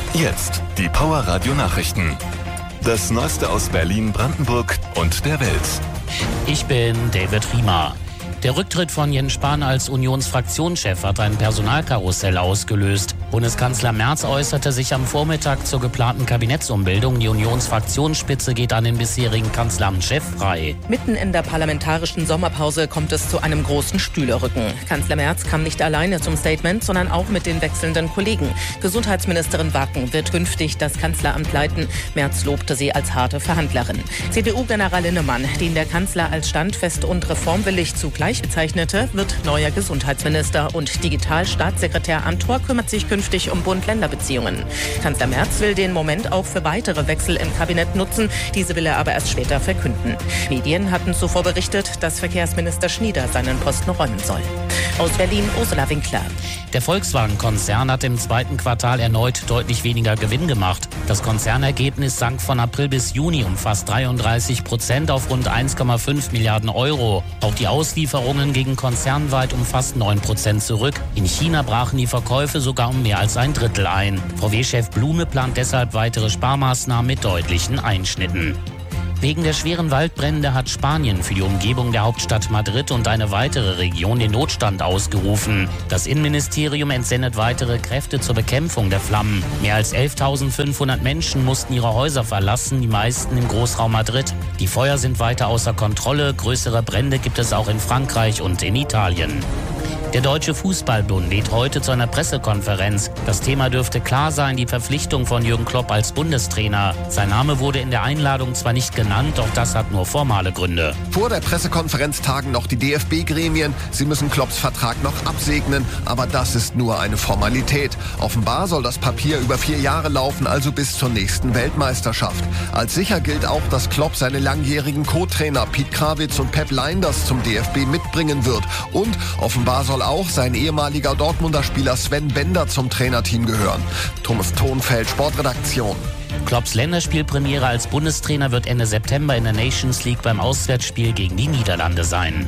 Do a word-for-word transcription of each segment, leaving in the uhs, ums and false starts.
Jetzt die Power Radio Nachrichten. Das Neueste aus Berlin, Brandenburg und der Welt. Ich bin David Riemer. Der Rücktritt von Jens Spahn als Unionsfraktionschef hat ein Personalkarussell ausgelöst. Bundeskanzler Merz äußerte sich am Vormittag zur geplanten Kabinettsumbildung. Die Unionsfraktionsspitze geht an den bisherigen Kanzleramtschef frei. Mitten in der parlamentarischen Sommerpause kommt es zu einem großen Stühlerücken. Kanzler Merz kam nicht alleine zum Statement, sondern auch mit den wechselnden Kollegen. Gesundheitsministerin Wacken wird künftig das Kanzleramt leiten. Merz lobte sie als harte Verhandlerin. C D U-General Linnemann, den der Kanzler als standfest und reformwillig zugleich bezeichnete, wird neuer Gesundheitsminister und Digitalstaatssekretär Amthor kümmert sich künftig um Bund-Länder-Beziehungen. Kanzler Merz will den Moment auch für weitere Wechsel im Kabinett nutzen. Diese will er aber erst später verkünden. Medien hatten zuvor berichtet, dass Verkehrsminister Schnieder seinen Posten räumen soll. Aus Berlin, Ursula Winkler. Der Volkswagen-Konzern hat im zweiten Quartal erneut deutlich weniger Gewinn gemacht. Das Konzernergebnis sank von April bis Juni um fast dreiunddreißig Prozent auf rund eins Komma fünf Milliarden Euro. Auch die Auslieferungen gingen konzernweit um fast neun Prozent zurück. In China brachen die Verkäufe sogar um mehr als ein Drittel ein. V W-Chef Blume plant deshalb weitere Sparmaßnahmen mit deutlichen Einschnitten. Wegen der schweren Waldbrände hat Spanien für die Umgebung der Hauptstadt Madrid und eine weitere Region den Notstand ausgerufen. Das Innenministerium entsendet weitere Kräfte zur Bekämpfung der Flammen. Mehr als elftausendfünfhundert Menschen mussten ihre Häuser verlassen, die meisten im Großraum Madrid. Die Feuer sind weiter außer Kontrolle. Größere Brände gibt es auch in Frankreich und in Italien. Der Deutsche Fußballbund lädt heute zu einer Pressekonferenz. Das Thema dürfte klar sein, die Verpflichtung von Jürgen Klopp als Bundestrainer. Sein Name wurde in der Einladung zwar nicht genannt, doch das hat nur formale Gründe. Vor der Pressekonferenz tagen noch die D F B-Gremien. Sie müssen Klopps Vertrag noch absegnen, aber das ist nur eine Formalität. Offenbar soll das Papier über vier Jahre laufen, also bis zur nächsten Weltmeisterschaft. Als sicher gilt auch, dass Klopp seine langjährigen Co-Trainer Piet Krawitz und Pep Lijnders zum D F B mitbringen wird. Und offenbar soll auch sein ehemaliger Dortmunder Spieler Sven Bender zum Trainerteam gehören. Thomas Thonfeld, Sportredaktion. Klopps Länderspielpremiere als Bundestrainer wird Ende September in der Nations League beim Auswärtsspiel gegen die Niederlande sein.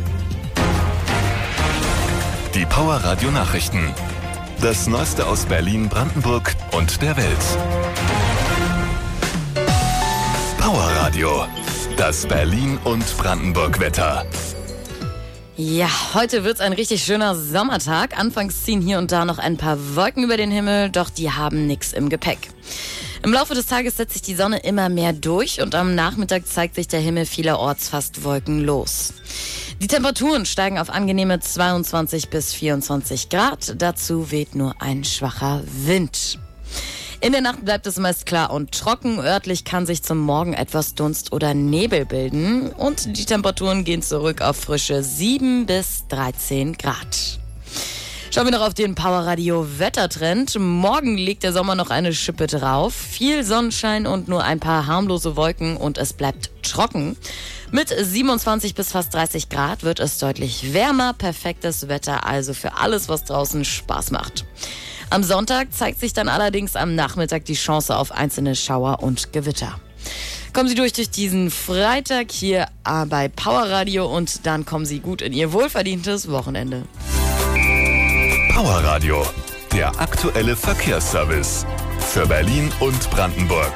Die Power Radio Nachrichten. Das Neueste aus Berlin, Brandenburg und der Welt. Power Radio. Das Berlin und Brandenburg Wetter. Ja, heute wird's ein richtig schöner Sommertag. Anfangs ziehen hier und da noch ein paar Wolken über den Himmel, doch die haben nichts im Gepäck. Im Laufe des Tages setzt sich die Sonne immer mehr durch und am Nachmittag zeigt sich der Himmel vielerorts fast wolkenlos. Die Temperaturen steigen auf angenehme zweiundzwanzig bis vierundzwanzig Grad. Dazu weht nur ein schwacher Wind. In der Nacht bleibt es meist klar und trocken. Örtlich kann sich zum Morgen etwas Dunst oder Nebel bilden. Und die Temperaturen gehen zurück auf frische sieben bis dreizehn Grad. Schauen wir noch auf den Powerradio-Wettertrend. Morgen legt der Sommer noch eine Schippe drauf. Viel Sonnenschein und nur ein paar harmlose Wolken und es bleibt trocken. Mit siebenundzwanzig bis fast dreißig Grad wird es deutlich wärmer. Perfektes Wetter also für alles, was draußen Spaß macht. Am Sonntag zeigt sich dann allerdings am Nachmittag die Chance auf einzelne Schauer und Gewitter. Kommen Sie durch durch diesen Freitag hier bei Power Radio und dann kommen Sie gut in Ihr wohlverdientes Wochenende. Power Radio, der aktuelle Verkehrsservice für Berlin und Brandenburg.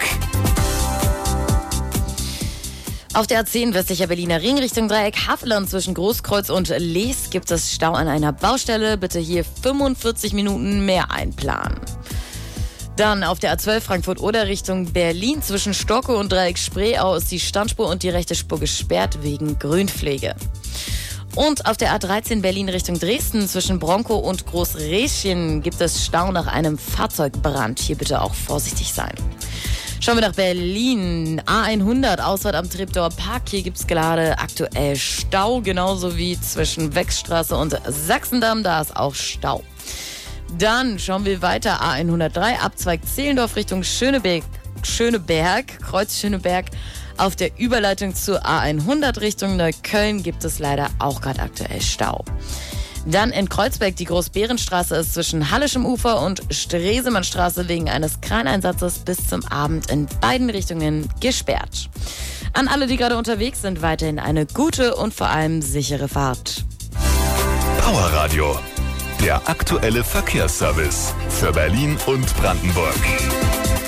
Auf der A zehn westlicher Berliner Ring Richtung Dreieck Havelland zwischen Großkreuz und Lees gibt es Stau an einer Baustelle. Bitte hier fünfundvierzig Minuten mehr einplanen. Dann auf der A zwölf Frankfurt-Oder Richtung Berlin zwischen Stocke und Dreieck Spreeau ist die Standspur und die rechte Spur gesperrt wegen Grünpflege. Und auf der A dreizehn Berlin Richtung Dresden zwischen Bronkow und Großräschen gibt es Stau nach einem Fahrzeugbrand. Hier bitte auch vorsichtig sein. Schauen wir nach Berlin. A hundert, Ausfahrt am Treptower Park. Hier gibt es gerade aktuell Stau, genauso wie zwischen Wechstraße und Sachsendamm. Da ist auch Stau. Dann schauen wir weiter. A hundertdrei, Abzweig Zehlendorf Richtung Schöneberg, Schöneberg, Kreuz Schöneberg. Auf der Überleitung zur A hundert Richtung Neukölln gibt es leider auch gerade aktuell Stau. Dann in Kreuzberg, die Großbärenstraße ist zwischen Hallischem Ufer und Stresemannstraße wegen eines Kraneinsatzes bis zum Abend in beiden Richtungen gesperrt. An alle, die gerade unterwegs sind, weiterhin eine gute und vor allem sichere Fahrt. Power Radio, der aktuelle Verkehrsservice für Berlin und Brandenburg.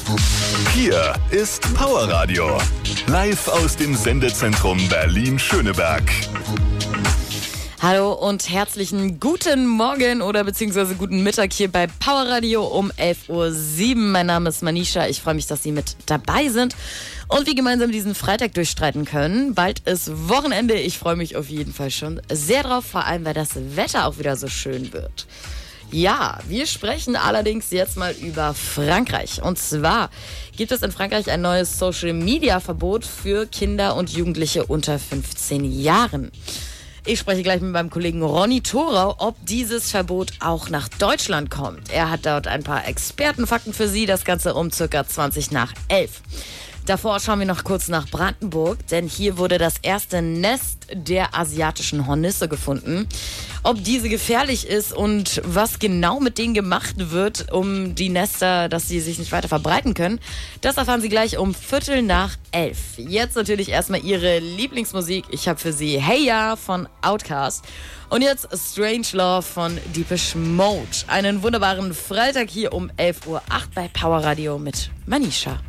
Hier ist Power Radio. Live aus dem Sendezentrum Berlin-Schöneberg. Hallo und herzlichen guten Morgen oder beziehungsweise guten Mittag hier bei Power Radio um elf Uhr sieben. Mein Name ist Manisha. Ich freue mich, dass Sie mit dabei sind und wir gemeinsam diesen Freitag durchstreiten können. Bald ist Wochenende. Ich freue mich auf jeden Fall schon sehr drauf, vor allem, weil das Wetter auch wieder so schön wird. Ja, wir sprechen allerdings jetzt mal über Frankreich. Und zwar gibt es in Frankreich ein neues Social-Media-Verbot für Kinder und Jugendliche unter fünfzehn Jahren. Ich spreche gleich mit meinem Kollegen Ronny Thorau, ob dieses Verbot auch nach Deutschland kommt. Er hat dort ein paar Expertenfakten für Sie, das Ganze um circa zwanzig nach elf. Davor schauen wir noch kurz nach Brandenburg, denn hier wurde das erste Nest der asiatischen Hornisse gefunden. Ob diese gefährlich ist und was genau mit denen gemacht wird, um die Nester, dass sie sich nicht weiter verbreiten können, das erfahren Sie gleich um Viertel nach elf. Jetzt natürlich erstmal Ihre Lieblingsmusik. Ich habe für Sie Hey Ya von Outkast und jetzt Strange Love von Depeche Mode. Einen wunderbaren Freitag hier um elf Uhr acht bei Power Radio mit Manisha.